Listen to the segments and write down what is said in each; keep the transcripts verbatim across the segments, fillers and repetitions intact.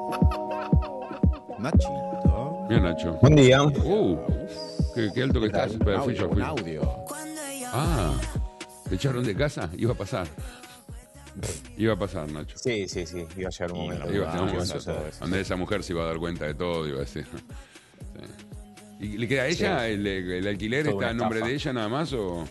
Nachito. Mira, Nacho. Buen día. Uh, qué, qué alto que estás. Espera, fui yo, Un fui yo. audio. Ah, ¿te echaron de casa? Iba a pasar. Iba a pasar, Nacho. Sí, sí, sí. Iba a llegar un Y momento. me Iba, Ah, no, iba a momento. hacer todo eso. Donde esa mujer se iba a dar cuenta de todo, iba a decir. Sí. ¿Y le queda a ella? Sí. El, el alquiler Fue está una a nombre estafa. de ella nada más o...?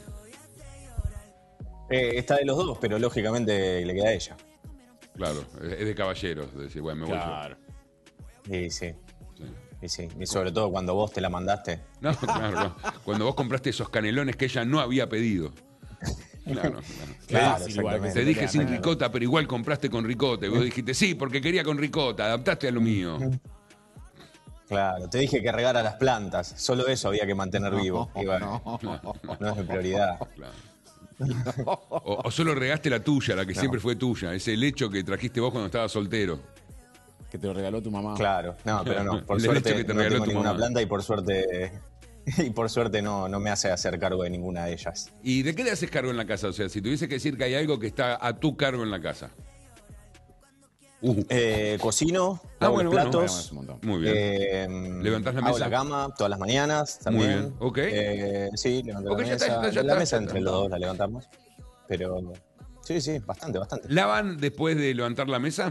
Eh, está de los dos, pero lógicamente le queda a ella. Claro, es de caballeros. De decir, bueno, me voy Claro. Y sí, yo. Sí. y sí. Y sobre todo cuando vos te la mandaste. No, claro, no. Cuando vos compraste esos canelones que ella no había pedido. Claro, claro. Claro, Fácil, igual que exactamente. Te dije sin Claro. ricota, pero igual compraste con ricota. Y vos dijiste, sí, porque quería con ricota, adaptaste a lo mío. Claro, te dije que regara las plantas. Solo eso había que mantener vivo. Y bueno, no es mi prioridad. Claro. O, o solo regaste la tuya, la que siempre fue tuya. Ese lecho que trajiste vos cuando estabas soltero. Que te lo regaló tu mamá. Claro, no, pero no. Por El suerte derecho que te no regaló tengo tu ninguna mamá. planta y por suerte y por suerte no, no me hace hacer cargo de ninguna de ellas. ¿Y de qué le haces cargo en la casa? O sea, si tuviese que decir que hay algo que está a tu cargo en la casa. Uh. Eh, cocino, Ah, lavo bueno, los bueno, platos. bueno, es un montón. Muy bien. Eh, ¿Levantás la hago mesa? la cama todas las mañanas también. Muy bien, ok. Eh, sí, levanto Ok, la ya mesa. está, ya está, ya la está, mesa ya entre está. los dos la levantamos. Pero sí, sí, bastante, bastante. ¿Lavan después de levantar la mesa?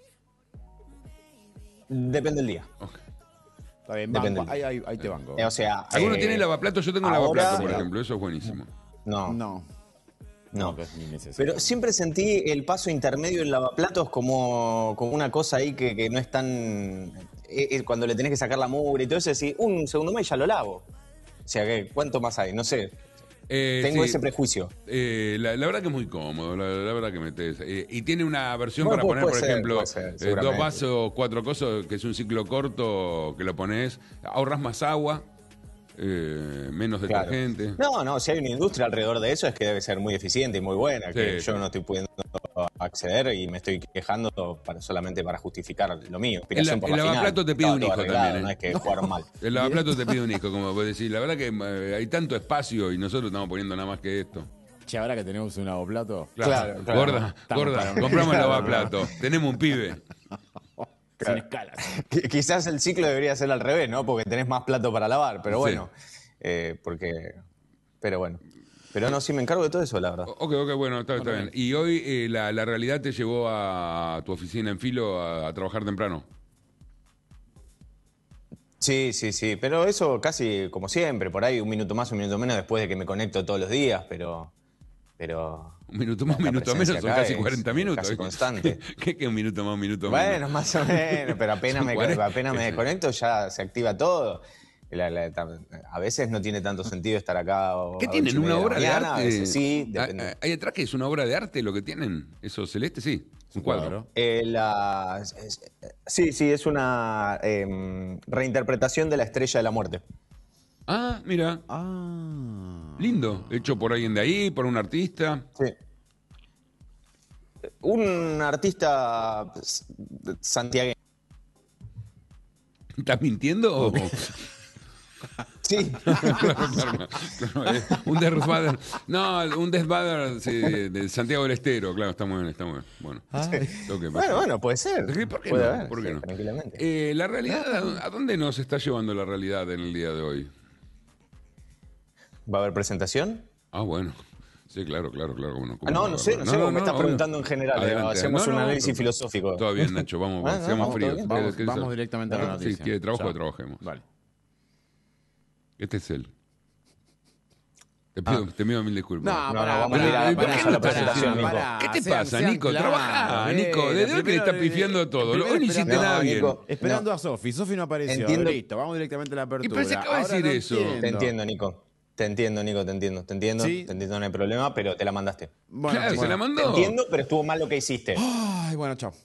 Depende del día. Ok. Está bien, Depende banco. Ahí, ahí, ahí te banco. Eh, o sea, ¿Alguno eh, tiene lavaplatos? Yo tengo ahora- lavaplatos, por ejemplo. Eso es buenísimo. No, No. no. pues ni necesario. Pero siempre sentí el paso intermedio en lavaplatos como, como una cosa ahí que, que no es tan... eh, eh, cuando le tenés que sacar la mugre y todo eso, decís, un segundo más y ya lo lavo. O sea, que ¿cuánto más hay? No sé. Eh, Tengo sí. ese prejuicio. Eh, la, la verdad que es muy cómodo, la, la verdad que metes. Eh, y tiene una versión Bueno, para puede- poner, puede por ser, ejemplo, puede ser, eh, dos seguramente. vasos, cuatro cosas, que es un ciclo corto, que lo pones, ahorras más agua, eh, menos Claro. detergente. No, no, si hay una industria alrededor de eso es que debe ser muy eficiente y muy buena, que Sí, yo sí. no estoy pudiendo acceder y me estoy quejando para, solamente para justificar lo mío. El, Explicación el por la final. lavaplato te pide Estaba un todo hijo arreglado, también. No ¿eh? es que jugaron mal. El lavaplato te pide un hijo, como vos decís. La verdad que eh, hay tanto espacio y nosotros estamos poniendo nada más que esto. Che, ahora que tenemos un lavoplato. Claro, claro. Gorda, Estamos gorda, para un- compramos el Claro, lavaplato. Tenemos un pibe. Sin escalas. Qui- Quizás el ciclo debería ser al revés, ¿no? Porque tenés más plato para lavar, pero bueno. eh, porque. Pero bueno. Pero no, sí me encargo de todo eso, la verdad. Ok, ok, bueno, está, está bien. Y hoy eh, la, la realidad te llevó a tu oficina en filo a, a trabajar temprano. Sí, sí, sí. Pero eso casi como siempre, por ahí un minuto más, un minuto menos después de que me conecto todos los días, pero. Pero. Un minuto más, un La minuto presencia menos, son acá casi es cuarenta minutos. casi constante. ¿Qué que un minuto más, un minuto Bueno, menos? más o menos, pero apenas Son me, cuarenta. apenas me Sí. desconecto ya se activa todo. La- la- a veces no tiene tanto sentido estar acá. o- ¿Qué a tienen? ocho y ¿Una media de obra la de mañana, arte? A veces sí, Ah, depende. ah, ¿Hay atrás que es una obra de arte lo que tienen? ¿Eso celeste? Sí, un cuadro. Eh, la- es- es- sí, sí, es una em, reinterpretación de La Estrella de la Muerte. Ah, mira, Ah. lindo. Hecho por alguien de ahí, por un artista. Sí. Un artista s- santiagueño. ¿Estás mintiendo? O... Sí. claro, claro, claro, eh, un Death Vader. No, un Death Vader sí, de, de Santiago del Estero. Claro, está muy bien, está muy bien. Bueno, tengo que- Bueno, bueno, puede ser. Sí, ¿por qué Puede no? haber, ¿Por qué sí, no? tranquilamente. Eh, la realidad, ¿a dónde nos está llevando la realidad en el día de hoy? ¿Va a haber presentación? Ah, bueno. Sí, claro, claro, claro. Bueno, Ah, no, no sé, no sé, vos me estás obvio. preguntando en general, eh, Adelante. hacemos No, un no, análisis todo- filosófico. Todo bien, Nacho, vamos, Ah, no, seamos vamos, fríos. todo bien. ¿Qué- Vamos, qué- vamos directamente a la Sí, noticia. quiere trabajo, Ya. que trabajemos. Vale. Este es él. Te pido, te pido mil disculpas. No, no, pará, vamos pará, a ir a- pará, vamos a la pará, presentación, pará, Nico. pará. ¿Qué te Sean- pasa, sean Nico? claros, Trabajá, eh. Nico. Desde hoy que le Primero, estás pifiando todo. primero Hoy no hiciste esperando- nada bien. Nico. Esperando a Sofi. Sofi no apareció. Entiendo- Listo, vamos directamente a la apertura. pero se acaba de Ahora decir no eso. entiendo. Te entiendo, Nico. Te entiendo, Nico, te entiendo. Te entiendo, Sí. te entiendo, no hay problema, pero te la mandaste. Bueno, Claro, se bueno. la Te mandó. entiendo, pero estuvo mal lo que hiciste. Ay, bueno, chao.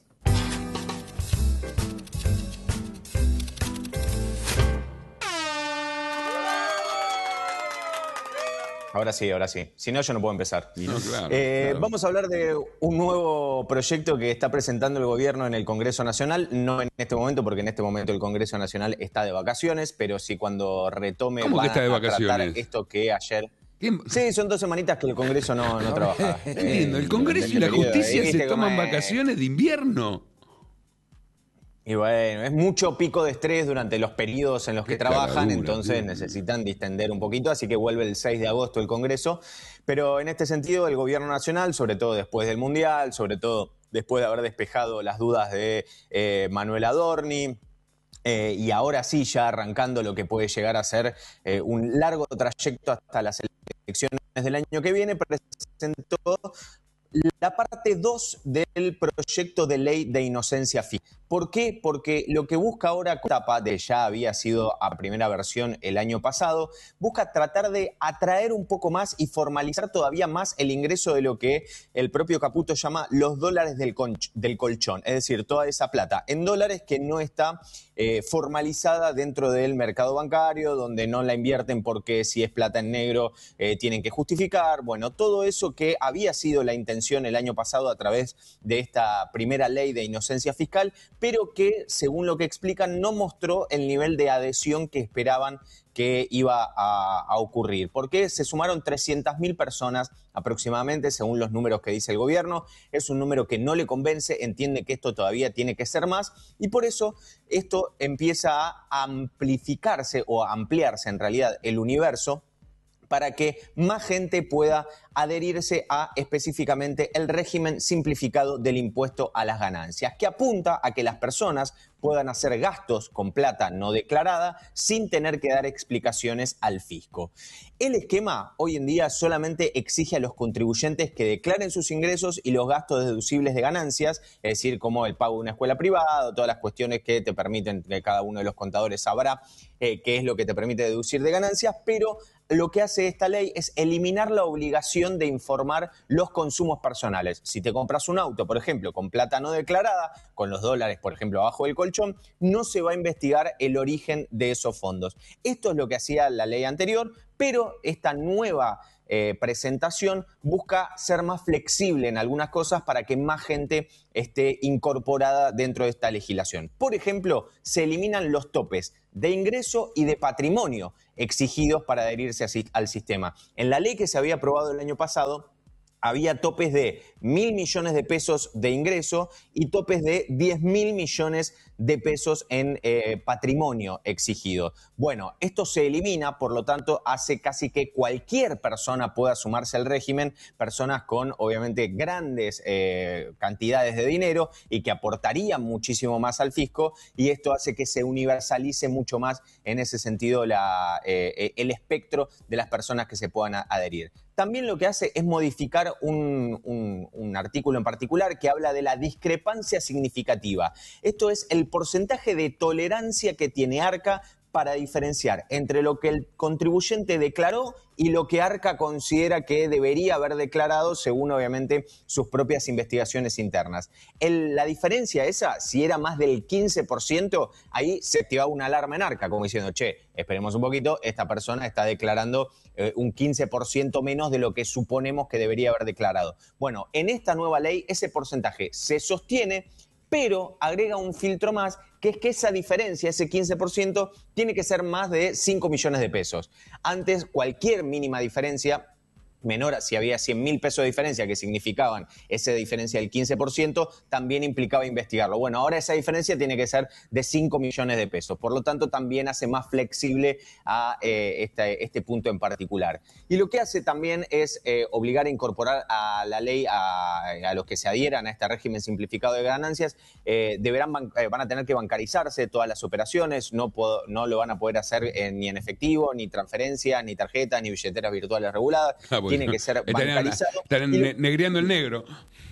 Ahora sí, ahora sí. Si no, yo no puedo empezar. No, claro, Eh, claro. Vamos a hablar de un nuevo proyecto que está presentando el gobierno en el Congreso Nacional, no en este momento, porque en este momento el Congreso Nacional está de vacaciones, pero sí cuando retome ¿Cómo que van está de a tratar vacaciones? esto que ayer... ¿Quién- Sí, son dos semanitas que el Congreso no, no trabaja. No entiendo, Eh, el Congreso y en la el periodo de- justicia ¿viste se toman cómo es? vacaciones de invierno. Y bueno, es mucho pico de estrés durante los periodos en los que Qué trabajan, caradura, entonces tío. necesitan distender un poquito, así que vuelve el seis de agosto el Congreso. Pero en este sentido, el gobierno nacional, sobre todo después del Mundial, sobre todo después de haber despejado las dudas de eh, Manuel Adorni, eh, y ahora sí ya arrancando lo que puede llegar a ser eh, un largo trayecto hasta las elecciones del año que viene, presentó la parte dos del proyecto de ley de inocencia fiscal. ¿Por qué? Porque lo que busca ahora, etapa de ya había sido a primera versión el año pasado, busca tratar de atraer un poco más y formalizar todavía más el ingreso de lo que el propio Caputo llama los dólares del, del colchón, es decir, toda esa plata en dólares que no está eh, formalizada dentro del mercado bancario, donde no la invierten porque si es plata en negro eh, tienen que justificar. Bueno, todo eso que había sido la intención el año pasado a través de esta primera ley de inocencia fiscal, pero que, según lo que explican, no mostró el nivel de adhesión que esperaban que iba a, a ocurrir. Porque se sumaron trescientas mil personas aproximadamente, según los números que dice el gobierno. Es un número que no le convence, entiende que esto todavía tiene que ser más, y por eso esto empieza a amplificarse o a ampliarse en realidad el universo para que más gente pueda adherirse a específicamente el régimen simplificado del impuesto a las ganancias, que apunta a que las personas puedan hacer gastos con plata no declarada sin tener que dar explicaciones al fisco. El esquema hoy en día solamente exige a los contribuyentes que declaren sus ingresos y los gastos deducibles de ganancias, es decir, como el pago de una escuela privada, todas las cuestiones que te permiten, que cada uno de los contadores sabrá eh, qué es lo que te permite deducir de ganancias, pero lo que hace esta ley es eliminar la obligación de informar los consumos personales. Si te compras un auto, por ejemplo, con plata no declarada, con los dólares, por ejemplo, abajo del colchón, no se va a investigar el origen de esos fondos. Esto es lo que hacía la ley anterior, pero esta nueva eh, presentación busca ser más flexible en algunas cosas para que más gente esté incorporada dentro de esta legislación. Por ejemplo, se eliminan los topes de ingreso y de patrimonio exigidos para adherirse al sistema. En la ley que se había aprobado el año pasado, había topes de mil millones de pesos de ingreso y topes de diez mil millones de pesos en eh, patrimonio exigido. Bueno, esto se elimina, por lo tanto, hace casi que cualquier persona pueda sumarse al régimen, personas con, obviamente, grandes eh, cantidades de dinero y que aportarían muchísimo más al fisco, y esto hace que se universalice mucho más en ese sentido la, eh, el espectro de las personas que se puedan adherir. También lo que hace es modificar un, un, un artículo en particular que habla de la discrepancia significativa. Esto es el porcentaje de tolerancia que tiene Arca para diferenciar entre lo que el contribuyente declaró y lo que Arca considera que debería haber declarado según, obviamente, sus propias investigaciones internas. El, la diferencia esa, si era más del quince por ciento, ahí se activaba una alarma en Arca, como diciendo, che, esperemos un poquito, esta persona está declarando eh, un quince por ciento menos de lo que suponemos que debería haber declarado. Bueno, en esta nueva ley ese porcentaje se sostiene, pero agrega un filtro más, que es que esa diferencia, ese quince por ciento, tiene que ser más de cinco millones de pesos. Antes, cualquier mínima diferencia menor, si había cien mil pesos de diferencia que significaban esa diferencia del quince por ciento, también implicaba investigarlo. Bueno, ahora esa diferencia tiene que ser de cinco millones de pesos. Por lo tanto, también hace más flexible a eh, este, este punto en particular. Y lo que hace también es eh, obligar a incorporar a la ley a, a los que se adhieran a este régimen simplificado de ganancias, eh, deberán ban eh, van a tener que bancarizarse todas las operaciones, no, puedo, no lo van a poder hacer eh, ni en efectivo, ni transferencias, ni tarjetas, ni billeteras virtuales reguladas. Ah, bueno. Tiene que ser bancarizado. Están ne negreando el negro.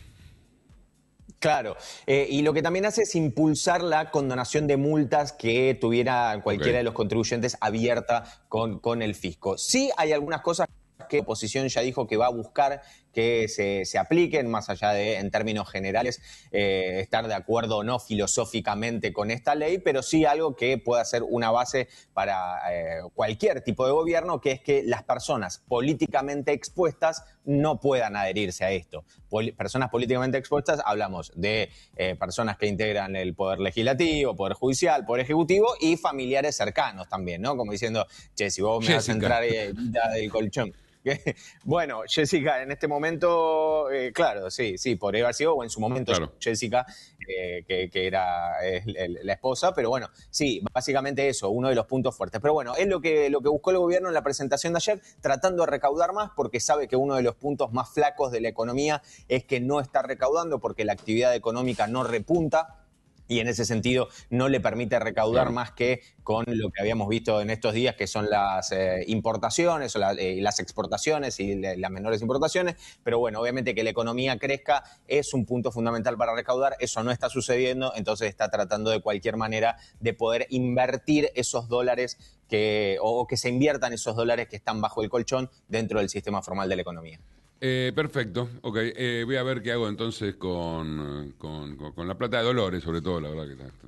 Claro, eh, y lo que también hace es impulsar la condonación de multas que tuviera cualquiera okay. de los contribuyentes abierta con, con el fisco. Sí hay algunas cosas que la oposición ya dijo que va a buscar que se, se apliquen, más allá de, en términos generales, eh, estar de acuerdo o no filosóficamente con esta ley, pero sí algo que pueda ser una base para eh, cualquier tipo de gobierno, que es que las personas políticamente expuestas no puedan adherirse a esto. Poli- personas políticamente expuestas, hablamos de eh, personas que integran el Poder Legislativo, Poder Judicial, Poder Ejecutivo y familiares cercanos también, ¿no? Como diciendo, che, si vos me Jessica. vas a entrar eh, del colchón. Bueno, Jessica, en este momento, eh, claro, sí, sí, podría haber sido, o en su momento Claro. Jessica, eh, que, que era eh, la esposa, pero bueno, sí, básicamente eso, uno de los puntos fuertes. Pero bueno, es lo que, lo que buscó el gobierno en la presentación de ayer, tratando de recaudar más, porque sabe que uno de los puntos más flacos de la economía es que no está recaudando, porque la actividad económica no repunta. Y en ese sentido no le permite recaudar Claro. más que con lo que habíamos visto en estos días, que son las eh, importaciones o la, eh, las exportaciones y le, las menores importaciones. Pero bueno, obviamente que la economía crezca es un punto fundamental para recaudar. Eso no está sucediendo, entonces está tratando de cualquier manera de poder invertir esos dólares que, o que se inviertan esos dólares que están bajo el colchón dentro del sistema formal de la economía. Eh, perfecto, ok. Eh, voy a ver qué hago entonces con, con, con- con la plata de Dolores, sobre todo, la verdad que está.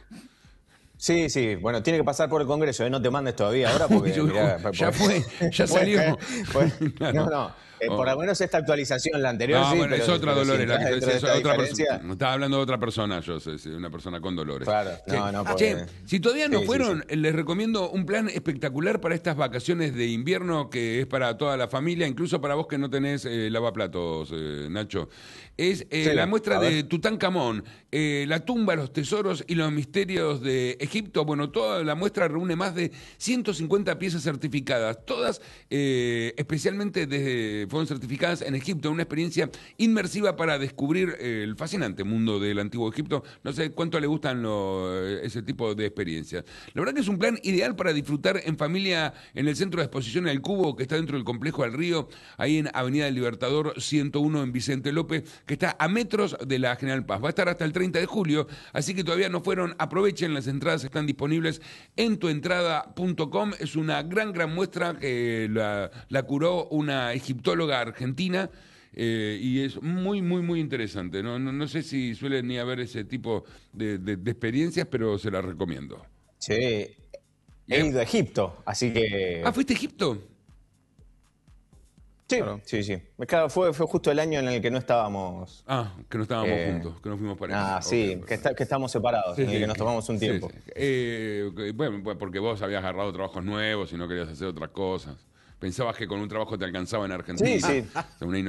Sí, sí, bueno, tiene que pasar por el Congreso, ¿eh? No te mandes todavía ahora porque... Yo- mirá, ya fue, ya salió. Pues, Claro. no, no, eh, por Oh. lo menos esta actualización, la anterior No, sí, bueno, pero, es otra pero si Dolores, la que entras te dentro decía, de es esta otra diferencia... persona. Estaba hablando de otra persona, yo sé, sí, una persona con Dolores. Claro, Che, no, no, che, porque- si todavía no Sí, sí, fueron, les recomiendo un plan espectacular para estas vacaciones de invierno que es para toda la familia, incluso para vos que no tenés eh, lavaplatos, eh, Nacho. Es eh, Sí, la muestra a ver. de Tutankamón, eh, la tumba, los tesoros y los misterios de Egipto. Bueno, toda la muestra reúne más de ciento cincuenta piezas certificadas, todas eh, especialmente desde, fueron certificadas en Egipto, una experiencia inmersiva para descubrir eh, el fascinante mundo del antiguo Egipto. No sé cuánto le gustan lo- ese tipo de experiencias. La verdad que es un plan ideal para disfrutar en familia en el Centro de Exposición El Cubo, que está dentro del Complejo del Río, ahí en Avenida del Libertador ciento uno en Vicente López, que está a metros de la General Paz. Va a estar hasta el treinta de julio, así que todavía no fueron, aprovechen, las entradas están disponibles en tuentrada punto com. Es una gran, gran muestra que la, la curó una egiptóloga argentina. Eh, y es muy, muy, muy interesante. No, no, no sé si suelen ni haber ese tipo de, de- de experiencias, pero se las recomiendo. Sí, he Bien. ido a Egipto, así que... Ah, ¿fuiste a Egipto? Sí, Claro. sí, sí. Claro, fue, fue justo el año en el que no estábamos... Ah, que no estábamos Eh, juntos, que no fuimos pareja. Ah, Ok, sí, perfecto. que, está- que estamos separados, Sí, en el sí. que nos tomamos un Sí, tiempo. sí. Eh, ok, bueno, pues porque vos habías agarrado trabajos nuevos y no querías hacer otras cosas. Pensabas que con un trabajo te alcanzaba en Argentina. Sí, sí. Una